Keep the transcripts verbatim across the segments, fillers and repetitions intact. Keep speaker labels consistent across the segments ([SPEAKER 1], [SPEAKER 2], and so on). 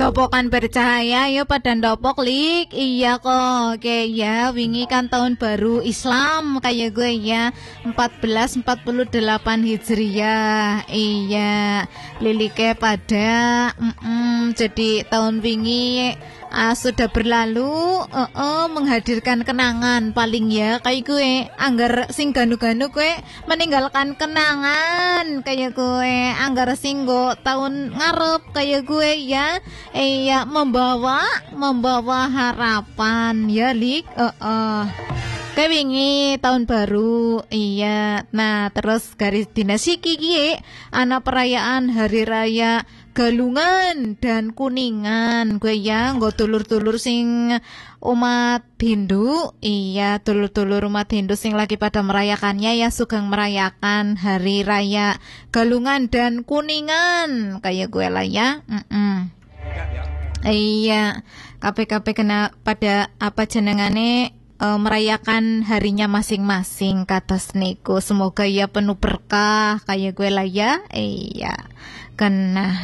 [SPEAKER 1] Topokan bercahaya ya pada ndopok lik. Iya kok kayak ya wingi kan tahun baru Islam kayak gue ya empat belas empat puluh delapan Hijriah. Iya lilike pada mm -mm, jadi tahun wingi uh, sudah berlalu uh, uh, menghadirkan kenangan paling ya kayak gue anggar sing ganu-ganu gue meninggalkan kenangan kayak gue anggar singgo tahun ngarep kayak gue ya iya membawa membawa harapan ya lik uh, uh. Kayak wingi tahun baru iya nah terus garis dinasti kiki ana perayaan hari raya Galungan dan Kuningan gue ya nggo dulur-dulur sing umat Hindu iya dulur-dulur umat Hindu sing lagi pada merayakannya ya sugeng merayakan hari raya Galungan dan Kuningan kayak gue lah ya mm -mm. Iya K P K P kena pada apa jenengane Uh, merayakan harinya masing-masing kata niku semoga ya penuh berkah kayak gue lah ya iya kena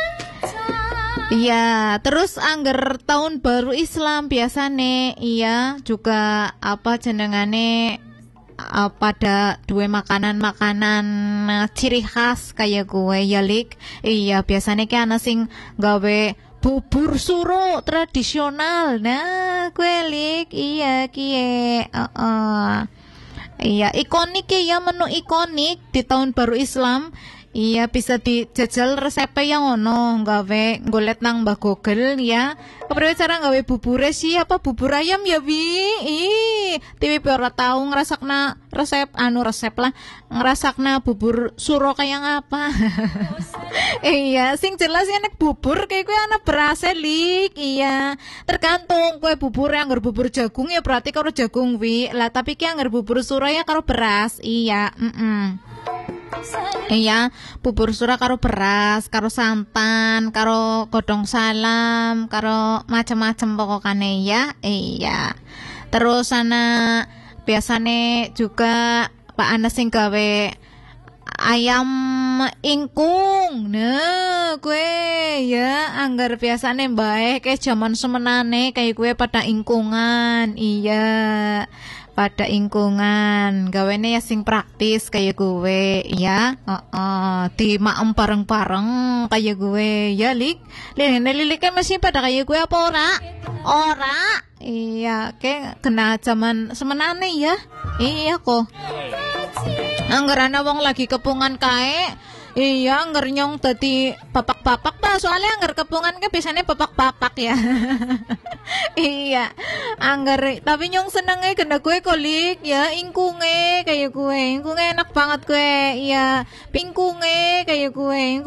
[SPEAKER 1] iya terus angger tahun baru Islam biasane iya juga apa jenengane uh, pada dua makanan-makanan uh, ciri khas kayak gue ya lik iya biasane ki ana sing gawe bubur suro tradisional nah kuelik iya kie uh -uh. Iya ikonik ya menu ikonik di tahun baru Islam iya bisa dijajal resepnya yang ono gawe golet nang Mbah Google ya kepriwe cara gawe bubure sih apa bubur ayam ya wi ih tiwi ora tau ngrasakna resep anu resep lah ngrasakna bubur suro kayak apa iya sing jelas enek bubur kayak gue ana beras lik iya tergantung kue bubur yang ngger bubur jagung ya berarti karo jagung wi lah tapi ki ngger bubur suro ya karo beras iya mm -mm. Iya, bubur sura karo beras, karo santan, karo godong salam, karo macam-macam pokokane ya. Iya. Terus ana biasane juga Pak Ana sing gawe ayam ingkung. Nah, gue ya anggar biasane bae kayak zaman semenane kayak gue pada ingkungan. Iya. Pada ingkungan gawene ya sing praktis kayak gue ya uh -uh. di maem bareng-bareng kayak gue ya lik lilik-liliknya masih pada kayak gue apa ora ora iya kayak kena zaman semenane ya iya kok anggarana wong lagi kepungan kae iya anggar nyong dadi bapak-bapak ta soalnya anggar kepungan ke biasanya bapak-bapak ya iya anggar tapi nyong senenge kena gue kolik ya ingkunge kayak gue ingkunge enak banget gue iya pingkunge kayak gue